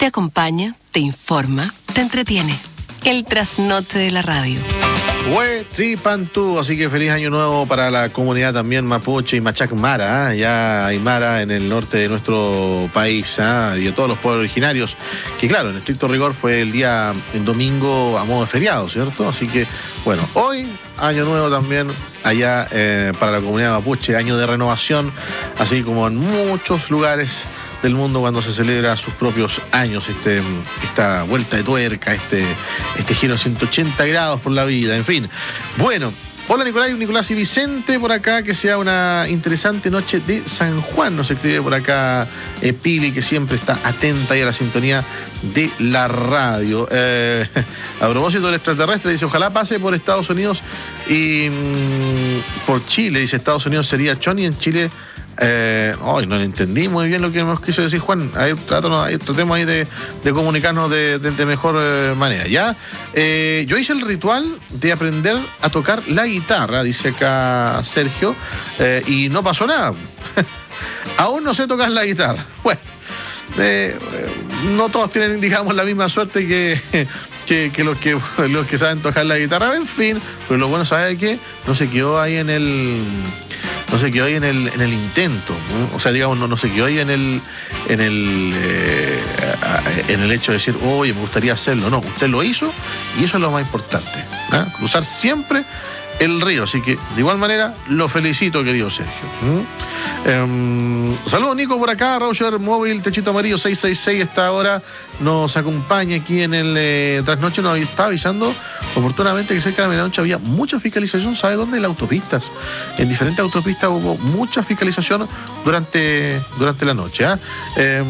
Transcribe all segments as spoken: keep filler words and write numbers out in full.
acompaña, te informa, te entretiene. El trasnoche de la radio. Huetripantú, así que feliz año nuevo para la comunidad también mapuche y machac mara, ¿eh? Ya hay mara en el norte de nuestro país, ¿eh? Y de todos los pueblos originarios, que claro, en estricto rigor fue el día, el domingo a modo de feriado, ¿cierto? Así que, bueno, hoy, año nuevo también allá eh, para la comunidad mapuche, año de renovación, así como en muchos lugares del mundo cuando se celebra sus propios años, este, esta vuelta de tuerca, este, este giro ciento ochenta grados por la vida, en fin. Bueno, hola Nicolás, Nicolás y Vicente por acá, que sea una interesante noche de San Juan, nos escribe por acá eh, Pili, que siempre está atenta ahí a la sintonía de la radio. Eh, a propósito del extraterrestre, dice, ojalá pase por Estados Unidos y mmm, por Chile, dice, Estados Unidos sería Chon y en Chile... Eh, oh, no entendí muy bien lo que nos quiso decir Juan. Ahí, tratamos, ahí tratemos ahí de, de comunicarnos de, de, de mejor eh, manera. ¿Ya? Eh, yo hice el ritual de aprender a tocar la guitarra, dice acá Sergio, eh, y no pasó nada. Aún no sé tocar la guitarra. Bueno, eh, no todos tienen, digamos, la misma suerte que, que, que, los que los que saben tocar la guitarra, en fin. Pero lo bueno, ¿sabe qué? No se quedó ahí en el... No se quedó ahí en el, en el intento, ¿no? O sea, digamos, no, no se quedó ahí en el en el eh, en el hecho de decir, oye, me gustaría hacerlo. No, usted lo hizo y eso es lo más importante, ¿eh? Cruzar siempre el río. Así que, de igual manera, lo felicito, querido Sergio. ¿Mm? Eh, saludos, Nico, por acá. Roger Móvil, Techito Amarillo seis seis seis, esta hora nos acompaña aquí en el eh, Trasnoche. Nos está avisando oportunamente que cerca de la medianoche había mucha fiscalización. ¿Sabe dónde? En las autopistas. En diferentes autopistas hubo mucha fiscalización durante, durante la noche, ¿eh? Eh,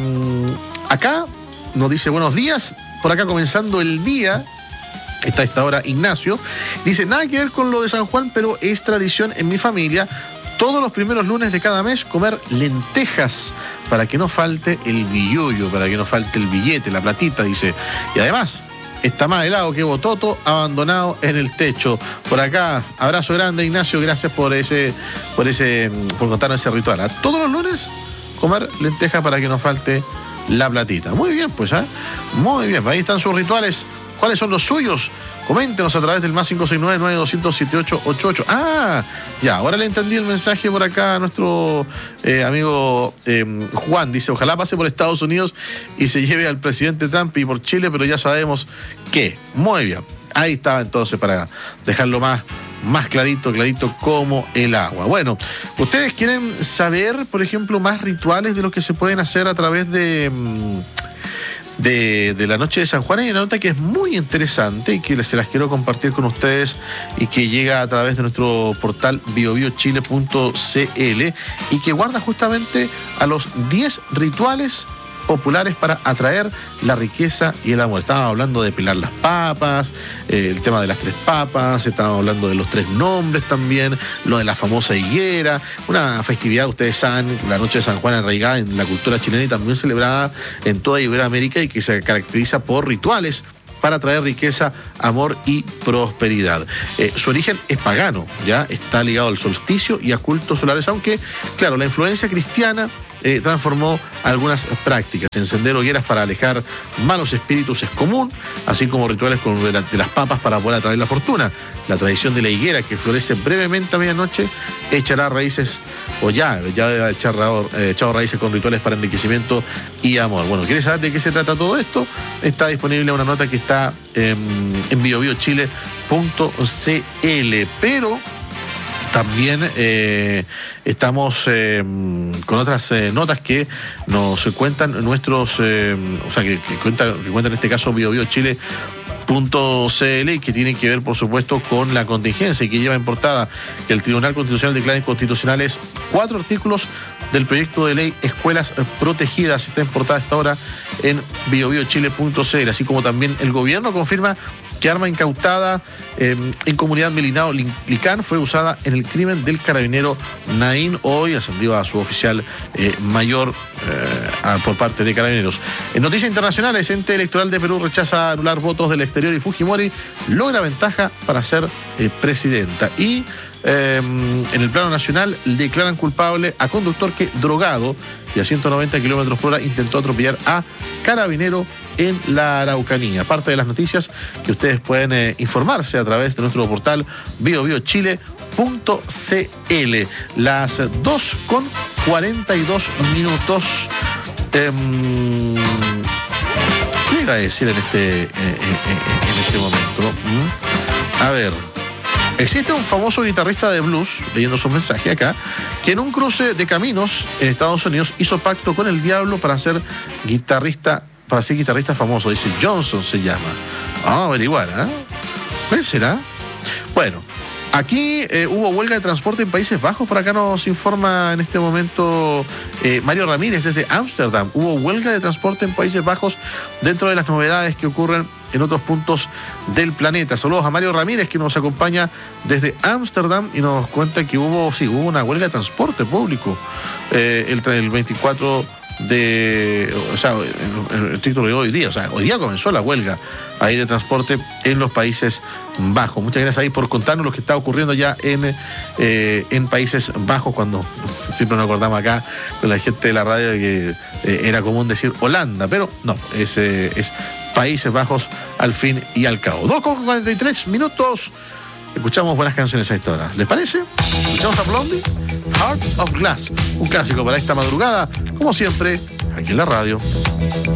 acá nos dice buenos días. Por acá comenzando el día. Está a esta hora Ignacio. Dice, nada que ver con lo de San Juan, pero es tradición en mi familia todos los primeros lunes de cada mes comer lentejas para que no falte el billullo, para que no falte el billete, la platita, dice. Y además, está más helado que bototo abandonado en el techo. Por acá, abrazo grande, Ignacio, gracias por ese, por ese, por contarnos ese ritual. ¿Ah? Todos los lunes comer lentejas para que no falte la platita. Muy bien, pues, ¿eh? Muy bien, ahí están sus rituales. ¿Cuáles son los suyos? Coméntenos a través del más cinco seis nueve, nueve dos cero cero, siete ocho ocho ocho. Ah, ya, ahora le entendí el mensaje por acá a nuestro eh, amigo eh, Juan. Dice, ojalá pase por Estados Unidos y se lleve al presidente Trump y por Chile, pero ya sabemos que. Muy bien. Ahí estaba entonces para dejarlo más, más clarito, clarito como el agua. Bueno, ¿ustedes quieren saber, por ejemplo, más rituales de lo que se pueden hacer a través de... Mmm, De, de la noche de San Juan? Hay una nota que es muy interesante y que se las quiero compartir con ustedes y que llega a través de nuestro portal bio bio chile punto c l y que guarda justamente a los diez rituales populares para atraer la riqueza y el amor. Estábamos hablando de pelar las papas, eh, el tema de las tres papas, estábamos hablando de los tres nombres también, lo de la famosa higuera, una festividad, ustedes saben, la noche de San Juan arraigada en la cultura chilena y también celebrada en toda Iberoamérica y que se caracteriza por rituales para traer riqueza, amor y prosperidad. Eh, su origen es pagano, ya está ligado al solsticio y a cultos solares, aunque, claro, la influencia cristiana Eh, transformó algunas prácticas. Encender hogueras para alejar malos espíritus es común, así como rituales con de, la, de las papas para poder atraer la fortuna. La tradición de la higuera, que florece brevemente a medianoche, echará raíces, o ya, ya ha echado, eh, echado raíces con rituales para enriquecimiento y amor. Bueno, ¿quieres saber de qué se trata todo esto? Está disponible una nota que está eh, en bio bio chile punto c l, pero también eh, estamos eh, con otras eh, notas que nos cuentan nuestros, eh, o sea, que, que cuentan, que cuentan en este caso bio bio chile punto c l y que tienen que ver, por supuesto, con la contingencia y que lleva en portada que el Tribunal Constitucional declara inconstitucionales cuatro artículos del proyecto de ley Escuelas Protegidas. Está en portada esta hora en bio bio chile punto c l, así como también el gobierno confirma que arma incautada eh, en comunidad Melinao Licán fue usada en el crimen del carabinero Naín, hoy ascendido a su oficial eh, mayor eh, a, por parte de Carabineros. En noticias internacionales, ente electoral de Perú rechaza anular votos del exterior y Fujimori logra ventaja para ser eh, presidenta. Y eh, en el plano nacional declaran culpable a conductor que, drogado y a ciento noventa kilómetros por hora, intentó atropellar a carabinero en la Araucanía. Parte de las noticias que ustedes pueden eh, informarse a través de nuestro portal bio bio chile punto c l. Las dos con cuarenta y dos minutos. Eh, ¿Qué iba a decir en este, eh, eh, en este momento? ¿Mm? A ver. Existe un famoso guitarrista de blues, leyendo su mensaje acá, que en un cruce de caminos en Estados Unidos hizo pacto con el diablo para ser guitarrista, para ser guitarrista famoso. Dice Johnson se llama. Vamos a averiguar, ¿eh? ¿Cuál será? Bueno, aquí eh, hubo huelga de transporte en Países Bajos. Por acá nos informa en este momento eh, Mario Ramírez desde Ámsterdam. Hubo huelga de transporte en Países Bajos dentro de las novedades que ocurren en otros puntos del planeta. Saludos a Mario Ramírez, que nos acompaña desde Ámsterdam y nos cuenta que hubo, sí, hubo una huelga de transporte público eh, el, el veinticuatro de, o sea, el, el título de hoy día, o sea, hoy día comenzó la huelga ahí de transporte en los Países Bajos. Muchas gracias ahí por contarnos lo que está ocurriendo ya en, eh, en Países Bajos, cuando siempre nos acordamos acá con la gente de la radio de que eh, era común decir Holanda, pero no, es, eh, es Países Bajos al fin y al cabo. dos con cuarenta y tres minutos. Escuchamos buenas canciones a esta hora. ¿Les parece? Escuchamos a Blondie, Heart of Glass, un clásico para esta madrugada, como siempre, aquí en la radio.